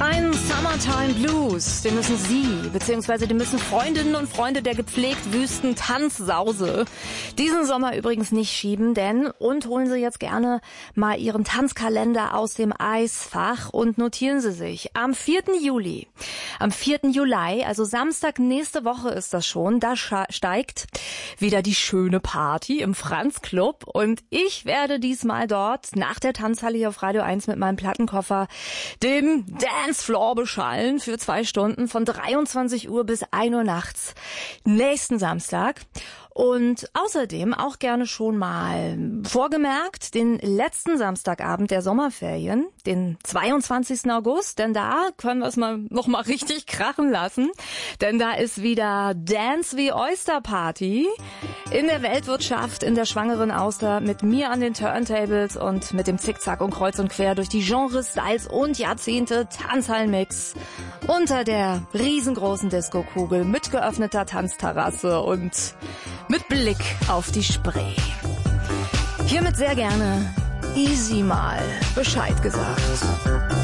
Ein Summertime Blues, den müssen Sie, beziehungsweise den müssen Freundinnen und Freunde der gepflegt wüsten Tanzsause diesen Sommer übrigens nicht schieben, und holen Sie jetzt gerne mal Ihren Tanzkalender aus dem Eisfach und notieren Sie sich. Am 4. Juli, also Samstag nächste Woche ist das schon, da steigt wieder die schöne Party im Franz Club und ich werde diesmal dort nach der Tanzhalle hier auf Radio 1 mit meinem Plattenkoffer den Dancefloor beschallen für 2 Stunden von 23 Uhr bis 1 Uhr nachts nächsten Samstag. Und außerdem auch gerne schon mal vorgemerkt den letzten Samstagabend der Sommerferien, den 22. August, denn da können wir es noch mal richtig krachen lassen, denn da ist wieder Dance wie Oyster Party in der Weltwirtschaft, in der schwangeren Auster mit mir an den Turntables und mit dem Zickzack und Kreuz und Quer durch die Genres, Styles und Jahrzehnte Tanzhallenmix unter der riesengroßen Diskokugel mit geöffneter Tanzterrasse und mit Blick auf die Spree. Hiermit sehr gerne Easy mal Bescheid gesagt.